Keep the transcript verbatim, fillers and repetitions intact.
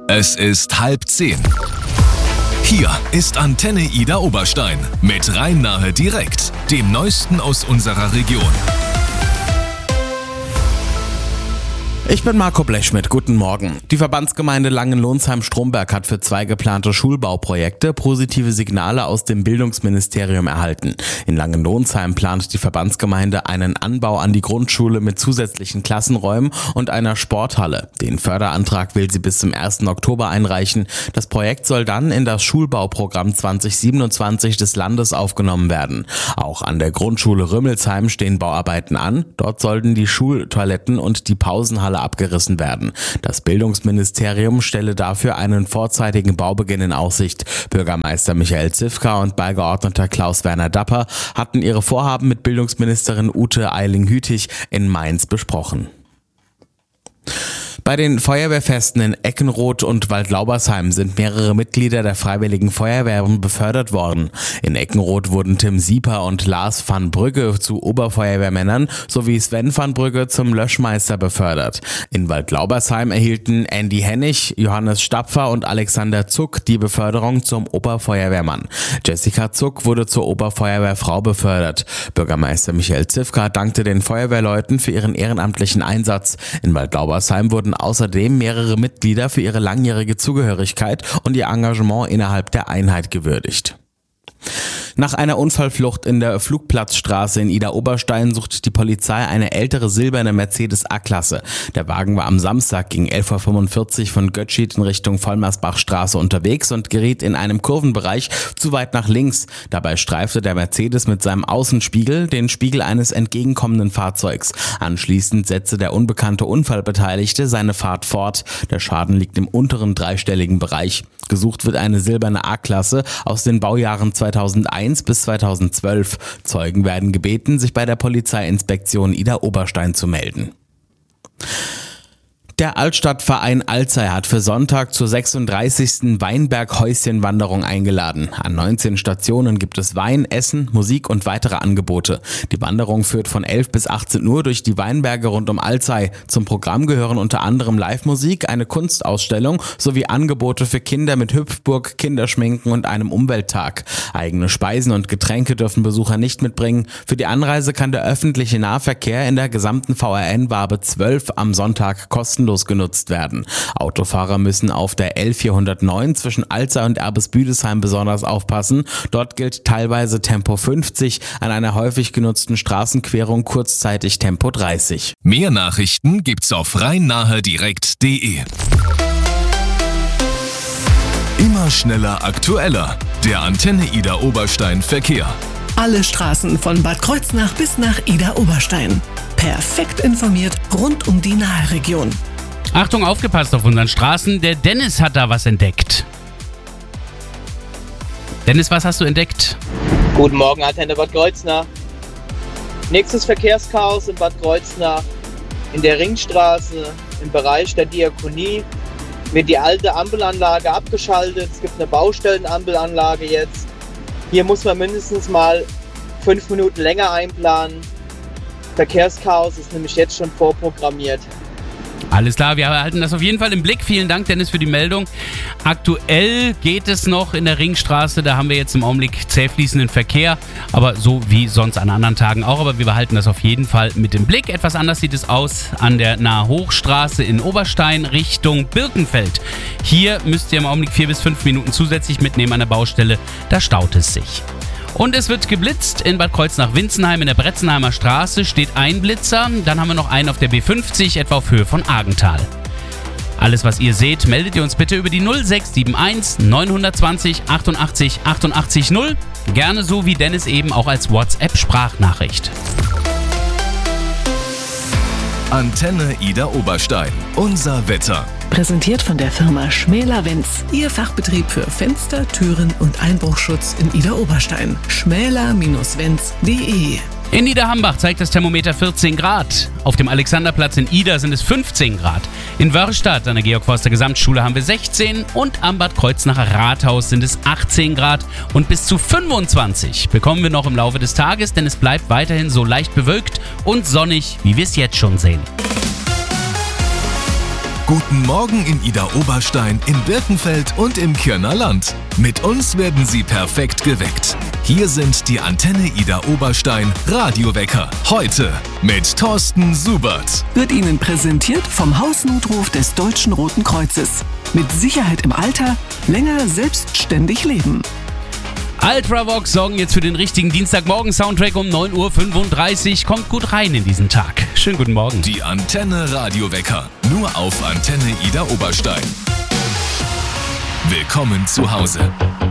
Es ist halb zehn. Hier ist Antenne Ida Oberstein mit Rhein-Nahe direkt, dem Neuesten aus unserer Region. Ich bin Marco Blechschmidt, guten Morgen. Die Verbandsgemeinde Langenlonsheim-Stromberg hat für zwei geplante Schulbauprojekte positive Signale aus dem Bildungsministerium erhalten. In Langenlonsheim plant die Verbandsgemeinde einen Anbau an die Grundschule mit zusätzlichen Klassenräumen und einer Sporthalle. Den Förderantrag will sie bis zum ersten Oktober einreichen. Das Projekt soll dann in das Schulbauprogramm zwanzig siebenundzwanzig des Landes aufgenommen werden. Auch an der Grundschule Rümmelsheim stehen Bauarbeiten an. Dort sollten die Schultoiletten und die Pausenhalle abgerissen werden. Das Bildungsministerium stelle dafür einen vorzeitigen Baubeginn in Aussicht. Bürgermeister Michael Zifka und Beigeordneter Klaus-Werner Dapper hatten ihre Vorhaben mit Bildungsministerin Ute Eiling-Hütig in Mainz besprochen. Bei den Feuerwehrfesten in Eckenroth und Waldlaubersheim sind mehrere Mitglieder der Freiwilligen Feuerwehren befördert worden. In Eckenroth wurden Tim Sieper und Lars van Brügge zu Oberfeuerwehrmännern sowie Sven van Brügge zum Löschmeister befördert. In Waldlaubersheim erhielten Andy Hennig, Johannes Stapfer und Alexander Zuck die Beförderung zum Oberfeuerwehrmann. Jessica Zuck wurde zur Oberfeuerwehrfrau befördert. Bürgermeister Michael Zifka dankte den Feuerwehrleuten für ihren ehrenamtlichen Einsatz. In Waldlaubersheim wurden außerdem mehrere Mitglieder für ihre langjährige Zugehörigkeit und ihr Engagement innerhalb der Einheit gewürdigt. Nach einer Unfallflucht in der Flugplatzstraße in Ida-Oberstein sucht die Polizei eine ältere silberne Mercedes A-Klasse. Der Wagen war am Samstag gegen elf Uhr fünfundvierzig von Götschied in Richtung Vollmersbachstraße unterwegs und geriet in einem Kurvenbereich zu weit nach links. Dabei streifte der Mercedes mit seinem Außenspiegel den Spiegel eines entgegenkommenden Fahrzeugs. Anschließend setzte der unbekannte Unfallbeteiligte seine Fahrt fort. Der Schaden liegt im unteren dreistelligen Bereich. Gesucht wird eine silberne A-Klasse aus den Baujahren zweitausendeins bis zweitausendzwölf. Zeugen werden gebeten, sich bei der Polizeiinspektion Ida-Oberstein zu melden. Der Altstadtverein Alzey hat für Sonntag zur sechsunddreißigsten Weinberg-Häuschen-Wanderung eingeladen. An neunzehn Stationen gibt es Wein, Essen, Musik und weitere Angebote. Die Wanderung führt von elf bis achtzehn Uhr durch die Weinberge rund um Alzey. Zum Programm gehören unter anderem Live-Musik, eine Kunstausstellung sowie Angebote für Kinder mit Hüpfburg, Kinderschminken und einem Umwelttag. Eigene Speisen und Getränke dürfen Besucher nicht mitbringen. Für die Anreise kann der öffentliche Nahverkehr in der gesamten V R N-Wabe zwölf am Sonntag kostenlos genutzt werden. Autofahrer müssen auf der L vierhundertneun zwischen Alzey und Erbesbüdesheim besonders aufpassen. Dort gilt teilweise Tempo fünfzig, an einer häufig genutzten Straßenquerung kurzzeitig Tempo dreißig. Mehr Nachrichten gibt's auf rhein-nahe direkt punkt de. Immer schneller, aktueller. Der Antenne Ida Oberstein Verkehr. Alle Straßen von Bad Kreuznach bis nach Ida Oberstein. Perfekt informiert rund um die Nahe-Region. Achtung, aufgepasst auf unseren Straßen. Der Dennis hat da was entdeckt. Dennis, was hast du entdeckt? Guten Morgen, Antenne Bad Kreuznach. Nächstes Verkehrschaos in Bad Kreuznach. In der Ringstraße, im Bereich der Diakonie, wird die alte Ampelanlage abgeschaltet. Es gibt eine Baustellenampelanlage jetzt. Hier muss man mindestens mal fünf Minuten länger einplanen. Verkehrschaos ist nämlich jetzt schon vorprogrammiert. Alles klar, wir halten das auf jeden Fall im Blick. Vielen Dank, Dennis, für die Meldung. Aktuell geht es noch in der Ringstraße. Da haben wir jetzt im Augenblick zäh fließenden Verkehr. Aber so wie sonst an anderen Tagen auch. Aber wir behalten das auf jeden Fall mit im Blick. Etwas anders sieht es aus an der Nahe-Hochstraße in Oberstein Richtung Birkenfeld. Hier müsst ihr im Augenblick vier bis fünf Minuten zusätzlich mitnehmen an der Baustelle. Da staut es sich. Und es wird geblitzt in Bad Kreuznach-Winzenheim in der Bretzenheimer Straße steht ein Blitzer. Dann haben wir noch einen auf der B fünfzig, etwa auf Höhe von Argenthal. Alles, was ihr seht, meldet ihr uns bitte über die null sechs sieben eins neun zwei null achtundachtzig achtundachtzig null. Gerne so wie Dennis eben auch als WhatsApp-Sprachnachricht. Antenne Ida Oberstein. Unser Wetter. Präsentiert von der Firma Schmäler-Wenz. Ihr Fachbetrieb für Fenster, Türen und Einbruchschutz in Ida Oberstein. schmäler Bindestrich wenz punkt de. In Niederhambach zeigt das Thermometer vierzehn Grad. Auf dem Alexanderplatz in Ida sind es fünfzehn Grad. In Wörrstadt an der Georg-Forster-Gesamtschule haben wir sechzehn und am Bad Kreuznacher Rathaus sind es achtzehn Grad und bis zu fünfundzwanzig bekommen wir noch im Laufe des Tages, denn es bleibt weiterhin so leicht bewölkt und sonnig, wie wir es jetzt schon sehen. Guten Morgen in Idar-Oberstein, in Birkenfeld und im Kirner Land. Mit uns werden Sie perfekt geweckt. Hier sind die Antenne Idar-Oberstein Radiowecker. Heute mit Thorsten Subert. Wird Ihnen präsentiert vom Hausnotruf des Deutschen Roten Kreuzes. Mit Sicherheit im Alter, länger selbstständig leben. Ultravox sorgen jetzt für den richtigen Dienstagmorgen-Soundtrack um neun Uhr fünfunddreißig. Kommt gut rein in diesen Tag. Schönen guten Morgen. Die Antenne Radiowecker. Nur auf Antenne Idar-Oberstein. Willkommen zu Hause.